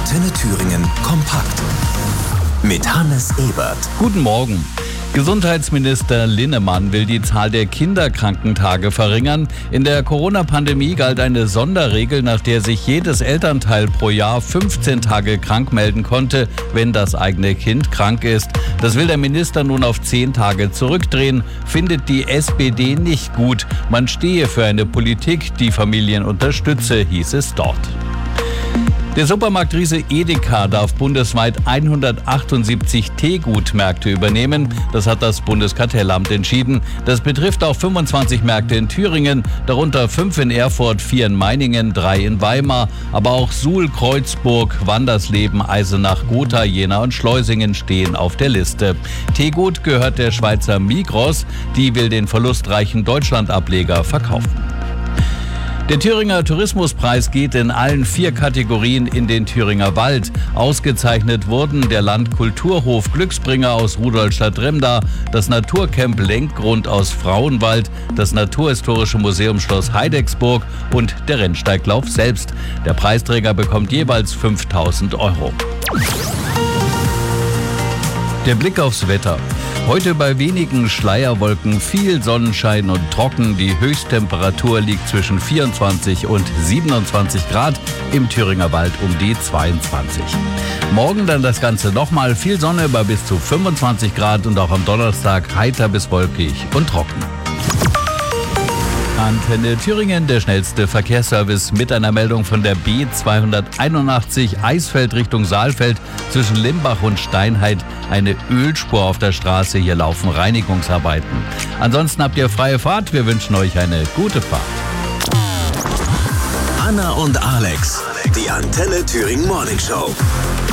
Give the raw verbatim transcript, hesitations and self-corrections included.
Antenne Thüringen kompakt. Mit Hannes Ebert. Guten Morgen. Gesundheitsminister Linnemann will die Zahl der Kinderkrankentage verringern. In der Corona-Pandemie galt eine Sonderregel, nach der sich jedes Elternteil pro Jahr fünfzehn Tage krank melden konnte, wenn das eigene Kind krank ist. Das will der Minister nun auf zehn Tage zurückdrehen, findet die S P D nicht gut. Man stehe für eine Politik, die Familien unterstütze, hieß es dort. Der Supermarktriese Edeka darf bundesweit hundertachtundsiebzig Teegutmärkte übernehmen. Das hat das Bundeskartellamt entschieden. Das betrifft auch fünfundzwanzig Märkte in Thüringen, darunter fünf in Erfurt, vier in Meiningen, drei in Weimar. Aber auch Suhl, Kreuzburg, Wandersleben, Eisenach, Gotha, Jena und Schleusingen stehen auf der Liste. Teegut gehört der Schweizer Migros. Die will den verlustreichen Deutschlandableger verkaufen. Der Thüringer Tourismuspreis geht in allen vier Kategorien in den Thüringer Wald. Ausgezeichnet wurden der Landkulturhof Glücksbringer aus Rudolstadt-Remda, das Naturcamp Lenkgrund aus Frauenwald, das Naturhistorische Museum Schloss Heidecksburg und der Rennsteiglauf selbst. Der Preisträger bekommt jeweils fünftausend Euro. Der Blick aufs Wetter. Heute bei wenigen Schleierwolken, viel Sonnenschein und trocken. Die Höchsttemperatur liegt zwischen vierundzwanzig und siebenundzwanzig Grad, im Thüringer Wald um die zweiundzwanzig. Morgen dann das Ganze nochmal, viel Sonne bei bis zu fünfundzwanzig Grad und auch am Donnerstag heiter bis wolkig und trocken. Antenne Thüringen, der schnellste Verkehrsservice mit einer Meldung von der B zweihunderteinundachtzig Eisfeld Richtung Saalfeld zwischen Limbach und Steinheit. Eine Ölspur auf der Straße, hier laufen Reinigungsarbeiten. Ansonsten habt ihr freie Fahrt, wir wünschen euch eine gute Fahrt. Anna und Alex, die Antenne Thüringen Morning Show.